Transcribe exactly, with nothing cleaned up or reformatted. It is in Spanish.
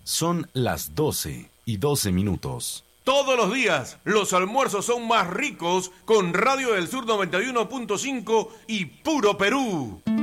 Son las doce y doce minutos. Todos los días los almuerzos son más ricos con Radio del Sur noventa y uno punto cinco y Puro Perú.